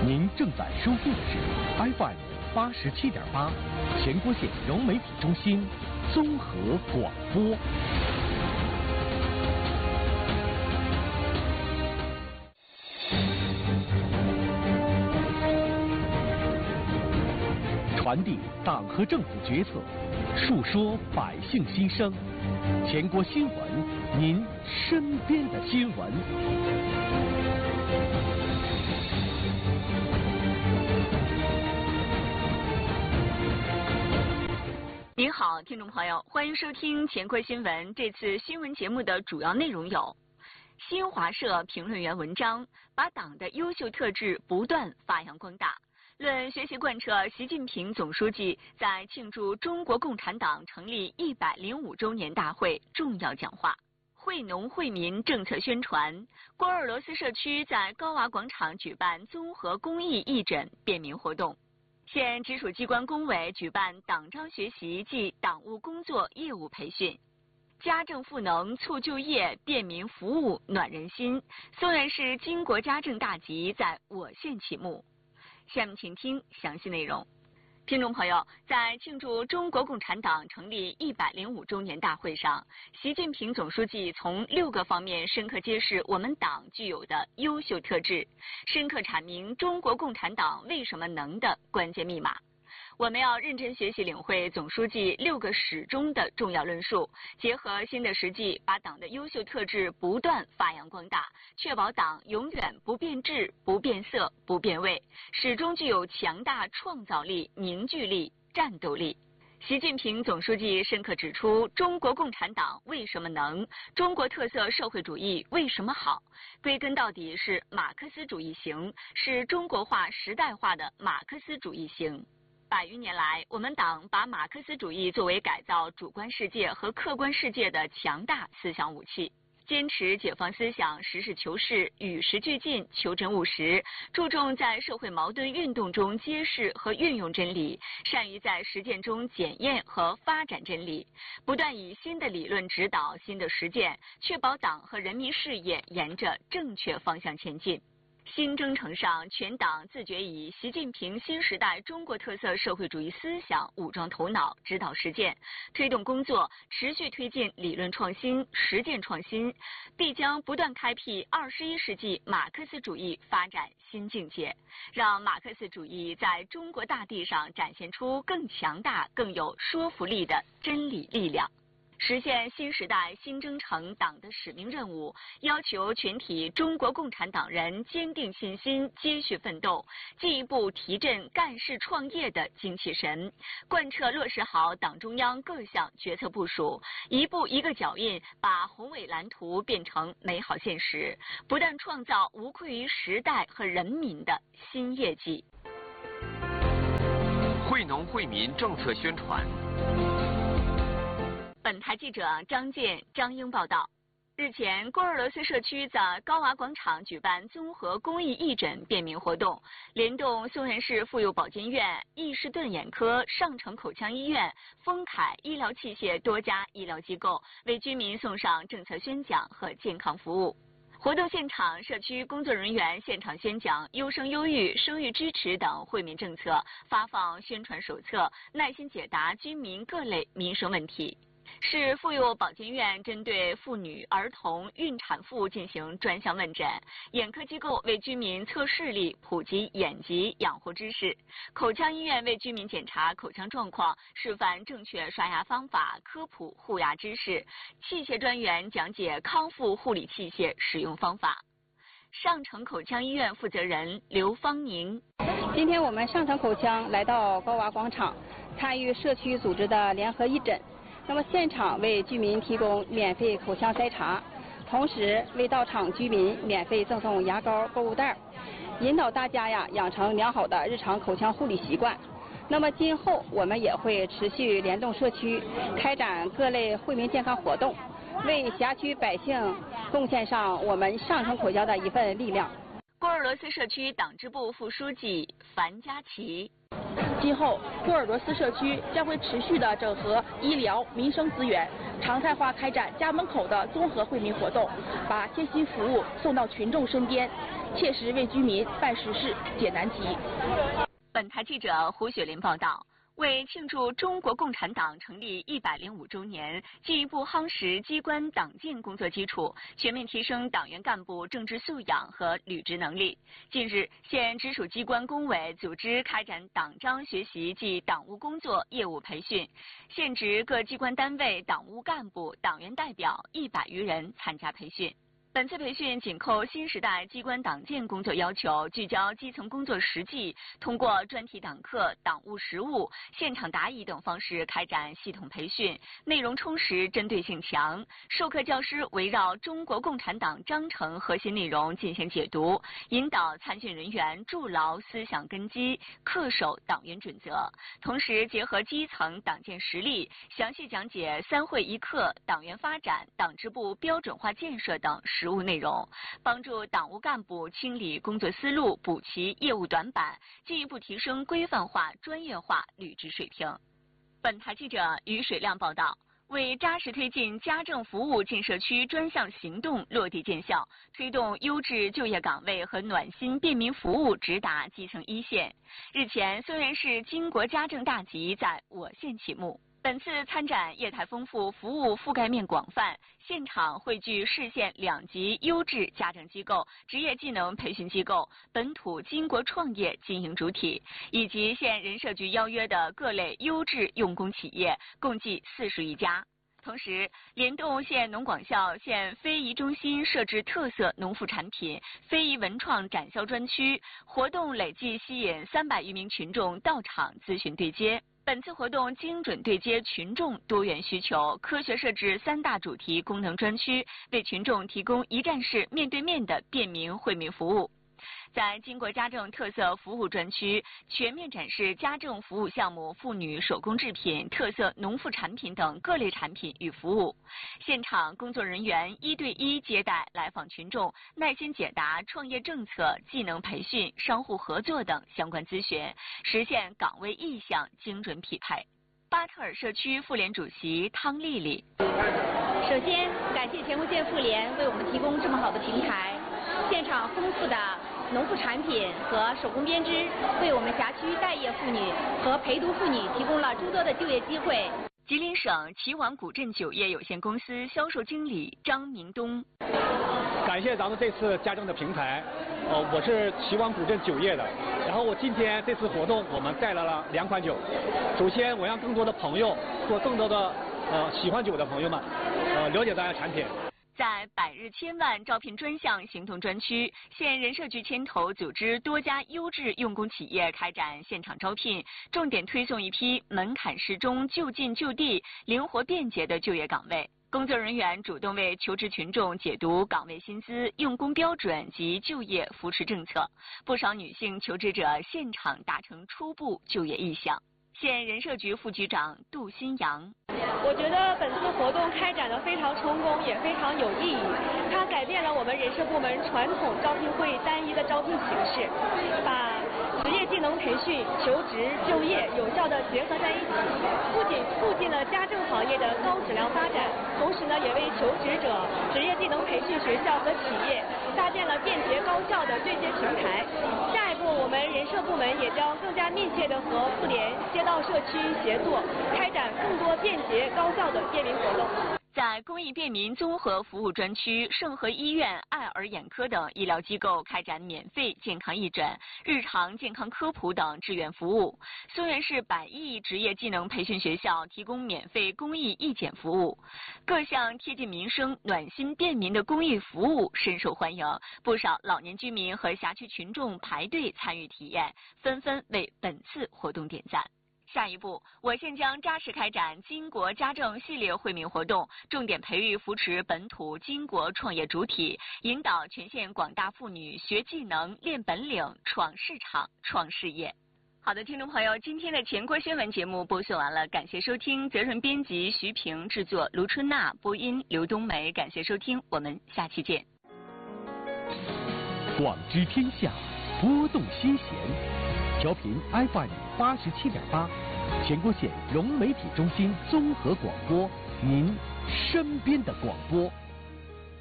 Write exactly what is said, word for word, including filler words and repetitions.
您正在收听的是 F M 八十七点八，前郭县融媒体中心综合广播。传递党和政府决策，述说百姓心声。前郭新闻，您身边的新闻。 您好，听众朋友，欢迎收听前郭新闻。这次新闻节目的主要内容有：新华社评论员文章把党的优秀特质不断发扬光大。论学习贯彻习近平总书记在庆祝中国共产党成立一百零五周年大会重要讲话。惠农惠民政策宣传。郭尔罗斯社区在高娃广场举办综合公益义诊便民活动。县直属机关工委举办党招学习暨党务工作业务培训。家政赋能促就业便民服务暖人心。松原市巾帼家政大集在我县启幕。下面请听详细内容。听众朋友，在庆祝中国共产党成立一百零五周年大会上，习近平总书记从六个方面深刻揭示我们党具有的优秀特质，深刻阐明中国共产党为什么能的关键密码。我们要认真学习领会总书记六个始终的重要论述，结合新的实际，把党的优秀特质不断发扬光大，确保党永远不变质、不变色、不变味，始终具有强大创造力、凝聚力、战斗力。习近平总书记深刻指出，中国共产党为什么能，中国特色社会主义为什么好，归根到底是马克思主义行，是中国化时代化的马克思主义行。百余年来，我们党把马克思主义作为改造主观世界和客观世界的强大思想武器，坚持解放思想，实事求是，与时俱进，求真务实，注重在社会矛盾运动中揭示和运用真理，善于在实践中检验和发展真理，不断以新的理论指导新的实践，确保党和人民事业沿着正确方向前进。新征程上，全党自觉以习近平新时代中国特色社会主义思想武装头脑，指导实践，推动工作持续推进理论创新、实践创新，必将不断开辟二十一世纪马克思主义发展新境界，让马克思主义在中国大地上展现出更强大、更有说服力的真理力量。实现新时代新征程党的使命任务，要求全体中国共产党人坚定信心，接续奋斗，进一步提振干事创业的精气神，贯彻落实好党中央各项决策部署，一步一个脚印，把宏伟蓝图变成美好现实，不断创造无愧于时代和人民的新业绩。 惠农惠民政策宣传。 本台记者张健、张英报道。日前，郭尔罗斯社区在高娃广场举办综合公益义诊便民活动，联动松原市妇幼保健院、易士顿眼科、上城口腔医院、丰凯医疗器械多家医疗机构，为居民送上政策宣讲和健康服务。活动现场，社区工作人员现场宣讲优生优育、生育支持等惠民政策，发放宣传手册，耐心解答居民各类民生问题。市妇幼保健院针对妇女、儿童、孕产妇进行专项问诊，眼科机构为居民测视力、普及眼疾养护知识，口腔医院为居民检查口腔状况，示范正确刷牙方法，科普护牙知识，器械专员讲解康复护理器械使用方法。上城口腔医院负责人刘芳宁： 今天我们上城口腔来到高娃广场，参与社区组织的联合义诊。那么现场为居民提供免费口腔筛查，同时为到场居民免费赠送牙膏、购物袋，引导大家呀养成良好的日常口腔护理习惯。那么今后我们也会持续联动社区，开展各类惠民健康活动，为辖区百姓贡献上我们上城口腔的一份力量。 郭尔罗斯社区党支部副书记樊佳琪： 今后，波尔多斯社区将会持续的整合医疗、民生资源，常态化开展家门口的综合惠民活动，把贴心服务送到群众身边，切实为居民办实事、解难题。 本台记者胡雪林报道。为庆祝中国共产党成立一百零五周年，进一步夯实机关党建工作基础，全面提升党员干部政治素养和履职能力。近日，县直属机关工委组织开展党章学习暨党务工作业务培训，县直各机关单位党务干部、党员代表一百余人参加培训。本次培训紧扣新时代机关党建工作要求，聚焦基层工作实际，通过专题党课、党务实务、现场答疑等方式开展系统培训，内容充实、针对性强。授课教师围绕中国共产党章程核心内容进行解读，引导参训人员筑牢思想根基，恪守党员准则。同时，结合基层党建实例，详细讲解三会一课、党员发展、党支部标准化建设等实务内容，帮助党务干部清理工作思路，补齐业务短板，进一步提升规范化、专业化履职水平。本台记者于水亮报道。为扎实推进家政服务进社区专项行动落地见效，推动优质就业岗位和暖心便民服务直达基层一线。日前，松原市巾帼家政大集在我县启幕。本次参展业态丰富，服务覆盖面广泛，现场汇聚市县两级优质家政机构、职业技能培训机构、本土巾帼创业经营主体，以及县人社局邀约的各类优质用工企业，共计四十余家。同时，联动县农广校县非遗中心设置特色农副产品、非遗文创展销专区，活动累计吸引三百余名群众到场咨询对接。本次活动精准对接群众多元需求，科学设置三大主题功能专区，为群众提供一站式面对面的便民惠民服务。在巾帼家政特色服务专区，全面展示家政服务项目、妇女手工制品、特色农副产品等各类产品与服务。现场工作人员一对一接待来访群众，耐心解答创业政策、技能培训、商户合作等相关咨询，实现岗位意向精准匹配。巴特尔社区妇联主席汤丽丽： 首先，感谢乾坤县妇联为我们提供这么好的平台，现场丰富的农副产品和手工编织，为我们辖区待业妇女和陪读妇女提供了诸多的就业机会。 吉林省齐王古镇酒业有限公司销售经理张明东： 感谢咱们这次家政的平台，呃，我是齐王古镇酒业的，然后我今天这次活动我们带来了两款酒。首先，我让更多的朋友或更多的呃喜欢酒的朋友们，呃了解咱的产品。 在百日千万招聘专项行动专区，县人社局牵头组织多家优质用工企业开展现场招聘，重点推送一批门槛适中、就近就地、灵活便捷的就业岗位。工作人员主动为求职群众解读岗位薪资、用工标准及就业扶持政策，不少女性求职者现场达成初步就业意向。县人社局副局长杜新阳： 我觉得本次活动开展的非常成功，也非常有意义。它改变了我们人社部门传统招聘会单一的招聘形式，把职业技能培训、求职、就业有效的结合在一起，不仅促进了家政行业的高质量发展，同时呢，也为求职者、职业技能培训学校和企业搭建了便捷高效的对接平台。下一步，我们人社部门也将更加密切的和妇联、街道社区协作，开展更多便捷高效的便民活动。 在公益便民综合服务专区，盛和医院、爱尔眼科等医疗机构开展免费健康义诊、日常健康科普等志愿服务。松原市百亿职业技能培训学校提供免费公益义检服务，各项贴近民生、暖心便民的公益服务深受欢迎，不少老年居民和辖区群众排队参与体验，纷纷为本次活动点赞。下一步，我县将扎实开展巾帼家政系列惠民活动，重点培育扶持本土巾帼创业主体，引导全县广大妇女学技能、练本领、闯市场、创事业。好的，听众朋友，今天的全国新闻节目播送完了，感谢收听，责任编辑徐平，制作卢春娜，播音刘冬梅，感谢收听，我们下期见。 广知天下， 拨动心弦，调频 F M 八十七点八，乾郭县融媒体中心综合广播，您身边的广播。